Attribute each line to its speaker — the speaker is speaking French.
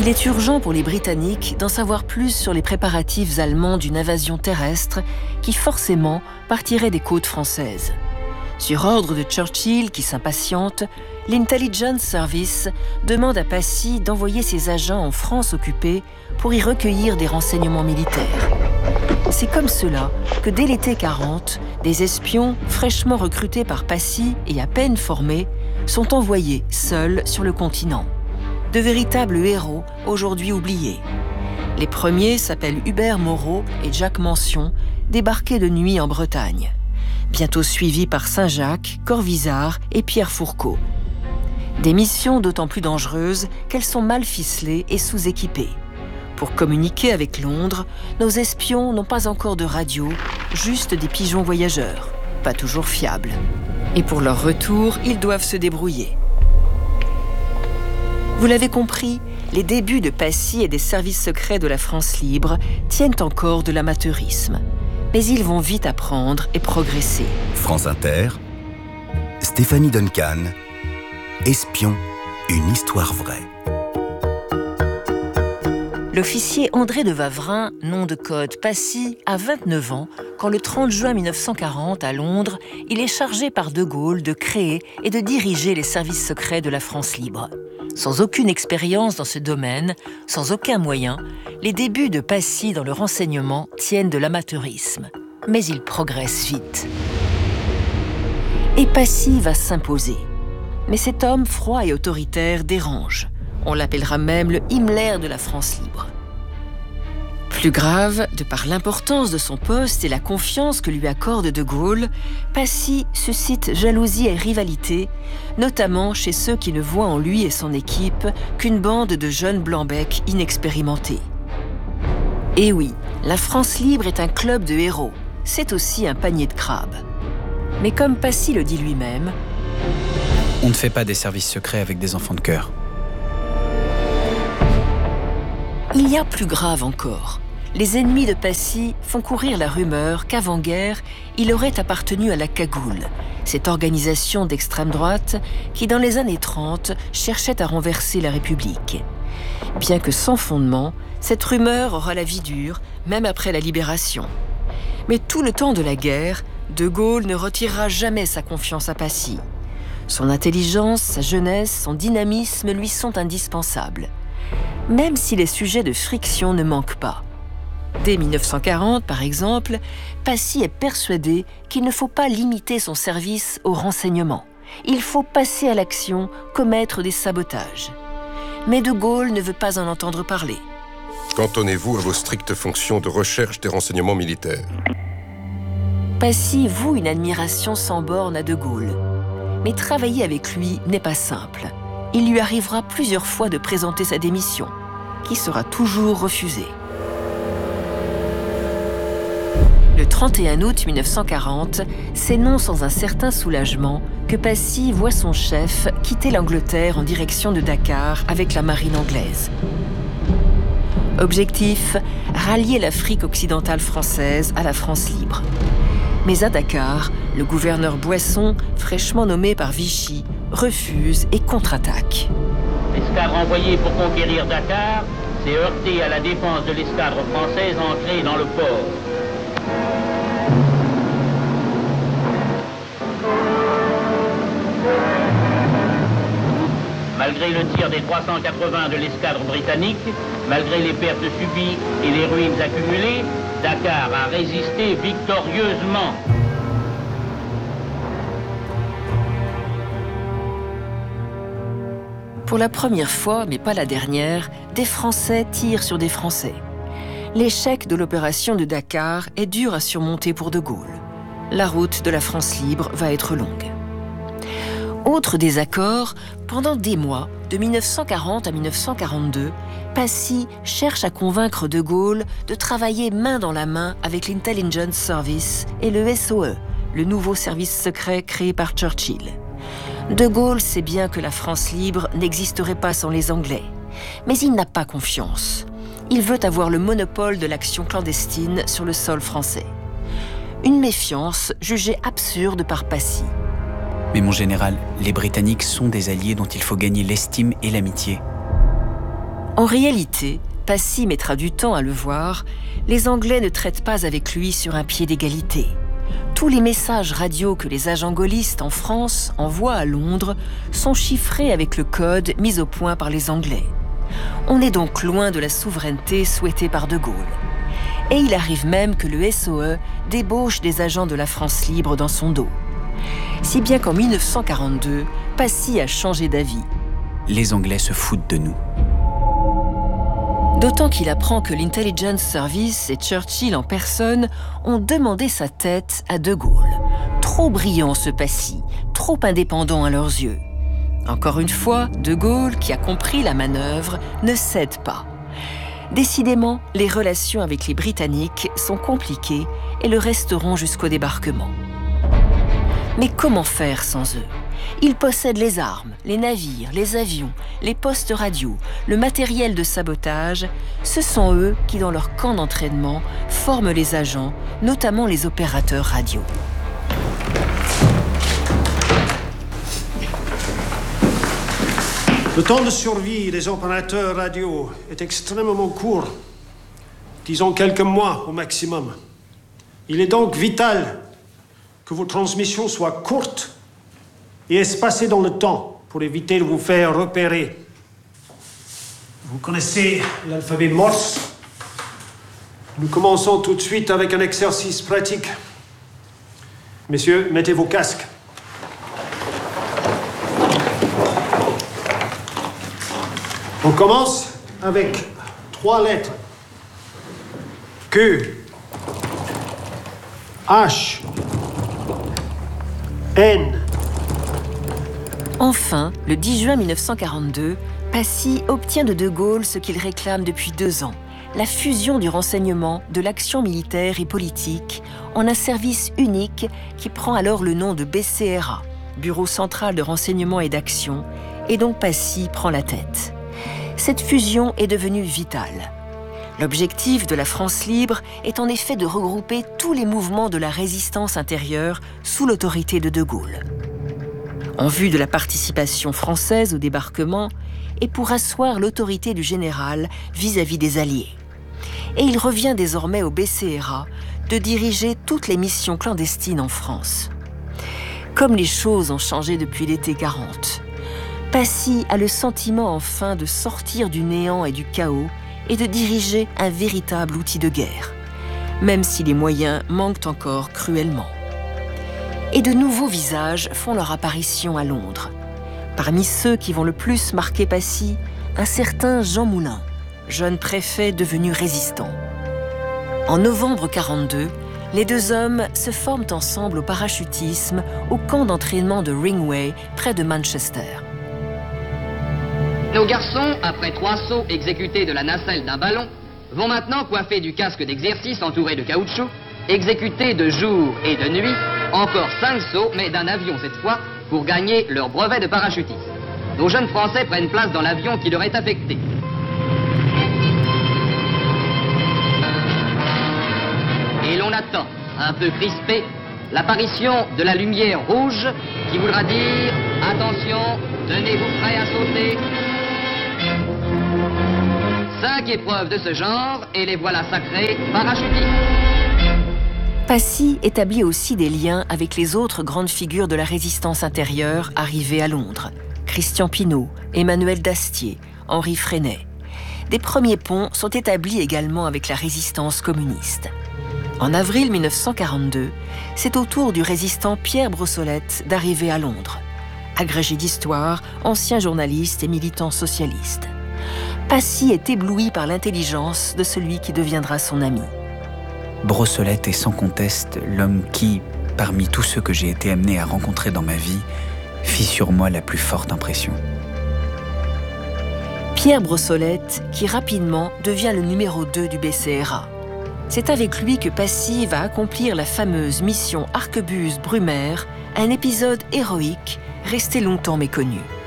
Speaker 1: Il est urgent pour les Britanniques d'en savoir plus sur les préparatifs allemands d'une invasion terrestre qui forcément partirait des côtes françaises. Sur ordre de Churchill, qui s'impatiente, l'Intelligence Service demande à Passy d'envoyer ses agents en France occupée pour y recueillir des renseignements militaires. C'est comme cela que dès l'été 40, des espions fraîchement recrutés par Passy et à peine formés sont envoyés seuls sur le continent. De véritables héros aujourd'hui oubliés. Les premiers s'appellent Hubert Moreau et Jacques Mention, débarqués de nuit en Bretagne. Bientôt suivis par Saint-Jacques, Corvisart et Pierre Fourcault. Des missions d'autant plus dangereuses qu'elles sont mal ficelées et sous-équipées. Pour communiquer avec Londres, nos espions n'ont pas encore de radio, juste des pigeons voyageurs, pas toujours fiables. Et pour leur retour, ils doivent se débrouiller. Vous l'avez compris, les débuts de Passy et des services secrets de la France libre tiennent encore de l'amateurisme. Mais ils vont vite apprendre et progresser.
Speaker 2: France Inter, Stéphanie Duncan, Espion, une histoire vraie.
Speaker 1: L'officier André de Wavrin, nom de code Passy, a 29 ans quand le 30 juin 1940, à Londres, il est chargé par De Gaulle de créer et de diriger les services secrets de la France libre. Sans aucune expérience dans ce domaine, sans aucun moyen, les débuts de Passy dans le renseignement tiennent de l'amateurisme. Mais il progresse vite. Et Passy va s'imposer. Mais cet homme froid et autoritaire dérange. On l'appellera même le Himmler de la France libre. Plus grave, de par l'importance de son poste et la confiance que lui accorde De Gaulle, Passy suscite jalousie et rivalité, notamment chez ceux qui ne voient en lui et son équipe qu'une bande de jeunes blancs-becs inexpérimentés. Et oui, la France libre est un club de héros, c'est aussi un panier de crabes. Mais comme Passy le dit lui-même,
Speaker 3: on ne fait pas des services secrets avec des enfants de cœur.
Speaker 1: Il y a plus grave encore. Les ennemis de Passy font courir la rumeur qu'avant-guerre, il aurait appartenu à la Cagoule, cette organisation d'extrême droite qui, dans les années 30, cherchait à renverser la République. Bien que sans fondement, cette rumeur aura la vie dure, même après la libération. Mais tout le temps de la guerre, De Gaulle ne retirera jamais sa confiance à Passy. Son intelligence, sa jeunesse, son dynamisme lui sont indispensables. Même si les sujets de friction ne manquent pas. Dès 1940, par exemple, Passy est persuadé qu'il ne faut pas limiter son service au renseignement. Il faut passer à l'action, commettre des sabotages. Mais De Gaulle ne veut pas en entendre parler.
Speaker 4: Cantonnez-vous à vos strictes fonctions de recherche des renseignements militaires.
Speaker 1: Passy voue une admiration sans borne à De Gaulle. Mais travailler avec lui n'est pas simple. Il lui arrivera plusieurs fois de présenter sa démission, qui sera toujours refusée. Le 31 août 1940, c'est non sans un certain soulagement que Passy voit son chef quitter l'Angleterre en direction de Dakar avec la marine anglaise. Objectif, rallier l'Afrique occidentale française à la France libre. Mais à Dakar, le gouverneur Boisson, fraîchement nommé par Vichy, refuse et contre-attaque.
Speaker 5: L'escadre envoyée pour conquérir Dakar s'est heurtée à la défense de l'escadre française ancrée dans le port. Malgré le tir des 380 de l'escadre britannique, malgré les pertes subies et les ruines accumulées, Dakar a résisté victorieusement.
Speaker 1: Pour la première fois, mais pas la dernière, des Français tirent sur des Français. L'échec de l'opération de Dakar est dur à surmonter pour De Gaulle. La route de la France libre va être longue. Autre désaccord, pendant des mois, de 1940 à 1942, Passy cherche à convaincre De Gaulle de travailler main dans la main avec l'Intelligence Service et le SOE, le nouveau service secret créé par Churchill. De Gaulle sait bien que la France libre n'existerait pas sans les Anglais, mais il n'a pas confiance. Il veut avoir le monopole de l'action clandestine sur le sol français. Une méfiance jugée absurde par Passy.
Speaker 3: Mais mon général, les Britanniques sont des alliés dont il faut gagner l'estime et l'amitié.
Speaker 1: En réalité, Passy mettra du temps à le voir, les Anglais ne traitent pas avec lui sur un pied d'égalité. Tous les messages radio que les agents gaullistes en France envoient à Londres sont chiffrés avec le code mis au point par les Anglais. On est donc loin de la souveraineté souhaitée par De Gaulle. Et il arrive même que le SOE débauche des agents de la France libre dans son dos. Si bien qu'en 1942, Passy a changé d'avis.
Speaker 3: Les Anglais se foutent de nous.
Speaker 1: D'autant qu'il apprend que l'Intelligence Service et Churchill en personne ont demandé sa tête à De Gaulle. Trop brillant ce Passy, trop indépendant à leurs yeux. Encore une fois, De Gaulle, qui a compris la manœuvre, ne cède pas. Décidément, les relations avec les Britanniques sont compliquées et le resteront jusqu'au débarquement. Mais comment faire sans eux ? Ils possèdent les armes, les navires, les avions, les postes radio, le matériel de sabotage. Ce sont eux qui, dans leur camp d'entraînement, forment les agents, notamment les opérateurs radio.
Speaker 6: Le temps de survie des opérateurs radio est extrêmement court, disons quelques mois au maximum. Il est donc vital que vos transmissions soient courtes et espacées dans le temps pour éviter de vous faire repérer. Vous connaissez l'alphabet Morse. Nous commençons tout de suite avec un exercice pratique. Messieurs, mettez vos casques. On commence avec 3 lettres. Q, H, N.
Speaker 1: Enfin, le 10 juin 1942, Passy obtient de Gaulle ce qu'il réclame depuis 2 ans, la fusion du renseignement, de l'action militaire et politique en un service unique qui prend alors le nom de BCRA, Bureau central de renseignement et d'action, et dont Passy prend la tête. Cette fusion est devenue vitale. L'objectif de la France libre est en effet de regrouper tous les mouvements de la résistance intérieure sous l'autorité de Gaulle. En vue de la participation française au débarquement et pour asseoir l'autorité du général vis-à-vis des Alliés. Et il revient désormais au BCRA de diriger toutes les missions clandestines en France. Comme les choses ont changé depuis l'été 40, Passy a le sentiment enfin de sortir du néant et du chaos et de diriger un véritable outil de guerre, même si les moyens manquent encore cruellement. Et de nouveaux visages font leur apparition à Londres. Parmi ceux qui vont le plus marquer Passy, un certain Jean Moulin, jeune préfet devenu résistant. En novembre 42, les 2 hommes se forment ensemble au parachutisme au camp d'entraînement de Ringway, près de Manchester.
Speaker 7: Nos garçons, après 3 sauts exécutés de la nacelle d'un ballon, vont maintenant, coiffés du casque d'exercice entouré de caoutchouc, exécuter de jour et de nuit encore 5 sauts, mais d'un avion cette fois, pour gagner leur brevet de parachutiste. Nos jeunes Français prennent place dans l'avion qui leur est affecté. Et l'on attend, un peu crispé, l'apparition de la lumière rouge qui voudra dire « Attention, tenez-vous prêts à sauter ». 5 épreuves de ce genre et les voilà sacrés parachutistes.
Speaker 1: Passy établit aussi des liens avec les autres grandes figures de la résistance intérieure arrivées à Londres. Christian Pineau, Emmanuel Dastier, Henri Freinet. Des premiers ponts sont établis également avec la résistance communiste. En avril 1942, c'est au tour du résistant Pierre Brossolette d'arriver à Londres. Agrégé d'histoire, ancien journaliste et militant socialiste. Passy est ébloui par l'intelligence de celui qui deviendra son ami.
Speaker 3: Brossolette est sans conteste l'homme qui, parmi tous ceux que j'ai été amené à rencontrer dans ma vie, fit sur moi la plus forte impression.
Speaker 1: Pierre Brossolette, qui rapidement devient le numéro 2 du BCRA. C'est avec lui que Passy va accomplir la fameuse mission Arquebuse-Brumaire, un épisode héroïque resté longtemps méconnu.